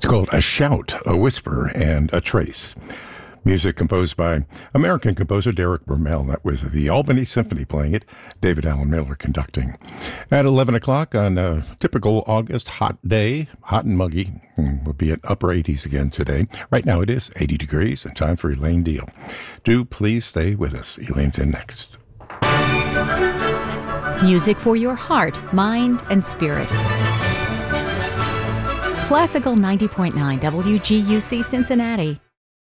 called A Shout, A Whisper, and A Trace. Music composed by American composer Derek Burmell. That was the Albany Symphony playing it, David Allen Miller conducting. At 11 o'clock on a typical August hot day, hot and muggy, we'll be at upper 80s again today. Right now it is 80 degrees and time for Elaine Deal. Do please stay with us. Elaine's in next. Music for your heart, mind, and spirit. Classical 90.9 WGUC Cincinnati.